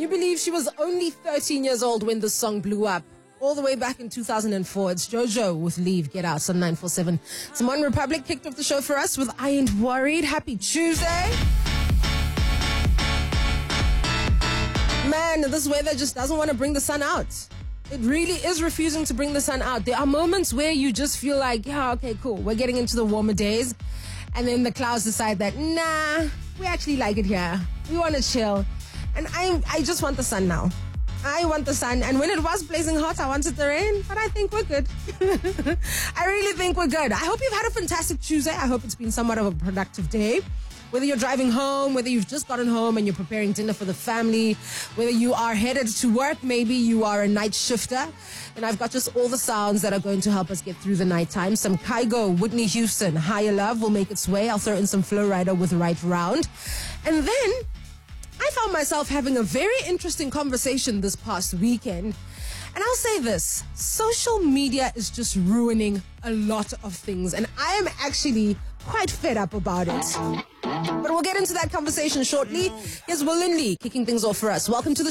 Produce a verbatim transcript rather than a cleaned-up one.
you believe she was only thirteen years old when the song blew up? All the way back in two thousand four. It's JoJo with Leave, Get Out on nine four seven. Simone Republic kicked off the show for us with I Ain't Worried. Happy Tuesday. Man, this weather just doesn't want to bring the sun out. It really is refusing to bring the sun out. There are moments where you just feel like, yeah, okay, cool. We're getting into the warmer days. And then the clouds decide that, nah, we actually like it here. We want to chill. And I I just want the sun now. I want the sun. And when it was blazing hot, I wanted the rain. But I think we're good. I really think we're good. I hope you've had a fantastic Tuesday. I hope it's been somewhat of a productive day. Whether you're driving home, whether you've just gotten home and you're preparing dinner for the family, whether you are headed to work, maybe you are a night shifter. And I've got just all the sounds that are going to help us get through the nighttime. Some Kygo, Whitney Houston, Higher Love will make its way. I'll throw in some Flow Rider with Right Round. And then I found myself having a very interesting conversation this past weekend. And I'll say this, social media is just ruining a lot of things. And I am actually quite fed up about it. But we'll get into that conversation shortly. Here's Will and Lee kicking things off for us. Welcome to the